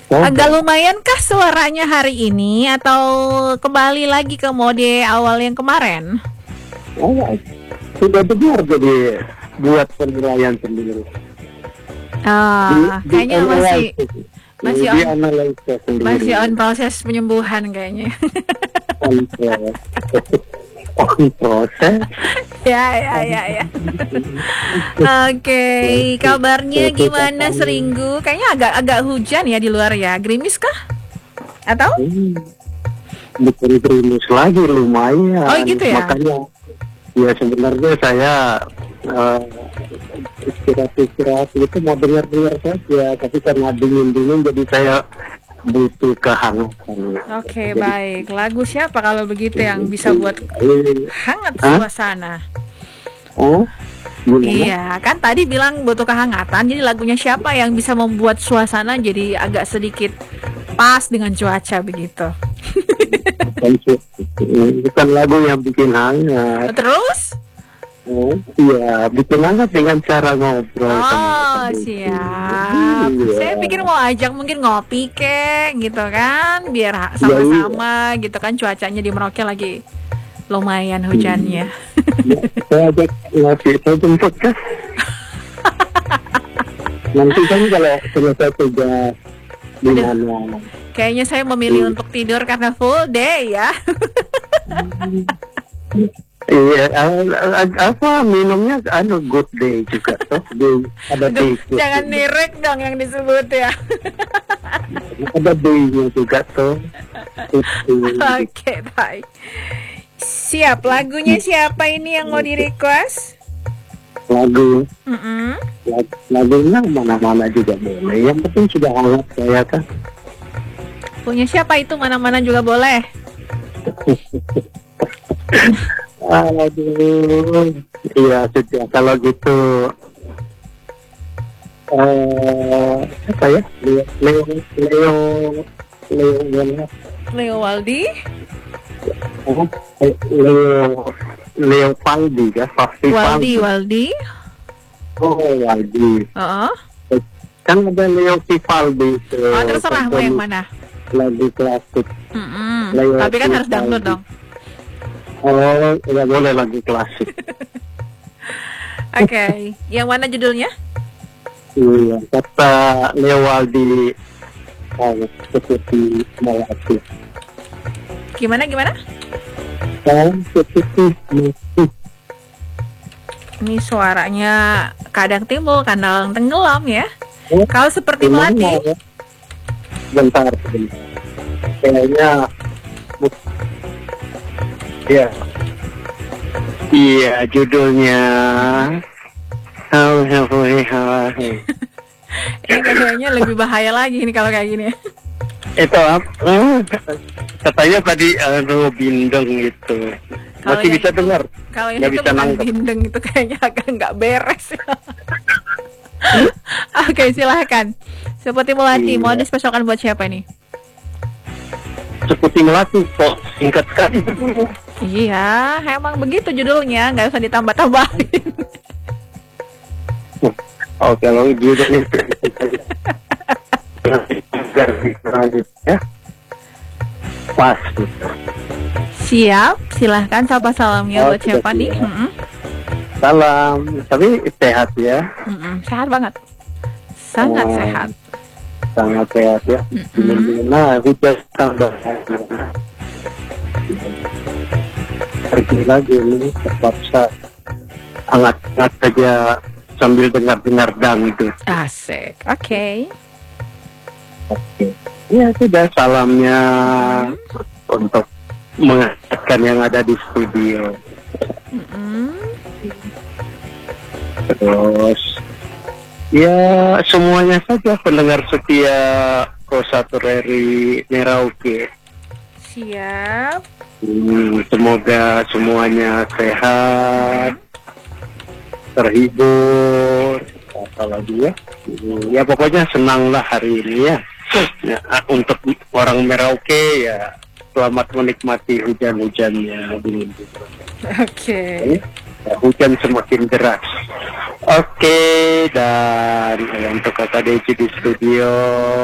Agak lumayan kah suaranya hari ini atau kembali lagi ke mode awal yang kemarin? Oh, sudah benar jadi buat penilaian sendiri. Kayaknya masih Di on proses penyembuhan kayaknya. On proses. Ya. Oke, kabarnya gimana Seringgu? Kayaknya agak hujan ya di luar ya. Gerimis kah? Atau? Bukan gerimis lagi, lumayan. Oh gitu ya? Makanya ya sebenarnya saya istirahat itu mau dengar saja, tapi karena dingin jadi saya butuh kehangatan. Oke, baik. Lagu siapa kalau begitu yang bisa buat hangat suasana? Oh, iya, kan tadi bilang butuh kehangatan. Jadi lagunya siapa yang bisa membuat suasana jadi agak sedikit pas dengan cuaca begitu? Bukan lagu yang bikin hangat. Terus? Oh, iya, bikin hangat dengan cara ngobrol. Oh, siap. Iya. Saya pikir mau ajak mungkin ngopi kek gitu kan, biar sama-sama gitu kan, cuacanya di Merauke lagi lumayan hujannya. Ya, saya ajak ngopi, saya jemput kan. Nanti kan kalau selesai tugas di mana. Kayaknya saya memilih untuk tidur karena full day ya. Iya, apa minumnya good day juga toh. Ada day. Jangan nirek dong yang disebut ya. Ada day-nya juga toh. Oke, baik. Siap, lagunya siapa ini yang mau di-request? Lagunya mana-mana juga boleh. Yang penting sudah hangat saya kan. Punya siapa itu mana-mana juga boleh? Aduh, iya sudah kalau gitu. Apa ya? Leo Waldi? Leo Paldi kan? Waldi. Oh, Waldi. Kan ada Leo Vivaldi. Oh, terserah mau yang mana? Lagu klasik. Tapi kan harus dangdut dong. Oh, nggak boleh lagu klasik. Oke, yang mana judulnya? Iya, kata Leo Waldi, seperti melati. Gimana? Seperti melati. Ini suaranya kadang timbul, kadang tenggelam ya. Kalau seperti melati. Bentar. Kayaknya. Iya, judulnya. Ini kayaknya lebih bahaya lagi nih kalau kayak gini. Itu apa? Katanya tadi bindeng gitu. Masih bisa dengar. Kalau yang itu bukan bindeng, itu kayaknya agak nggak beres. Oke, silahkan. Seperti melati, mau dispesialkan buat siapa nih? Seperti melati kok singkat sekali. Iya, emang begitu judulnya, nggak usah ditambah-tambahin. Oh, kalau judulnya ya pas. Siap, silahkan sapa salamnya buat siapa nih? Salam, tapi sehat ya? Sehat banget, sangat sehat. Sangat sehat ya. Nah, hujan tambah. Pergi lagi ini terpaksa hangat-hangat saja sambil dengar dangdut. Asik, oke. Ya sudah, salamnya untuk mengingatkan yang ada di studio. Terus ya semuanya saja pendengar setia Kosatur RI Merauke. Siap. Semoga semuanya sehat, terhibur, apalagi ya. Ya pokoknya senanglah hari ini ya. Untuk orang Merauke ya selamat menikmati hujan-hujannya. Oke. Hujan semakin deras. Oke, dan untuk Kakak Deci di studio.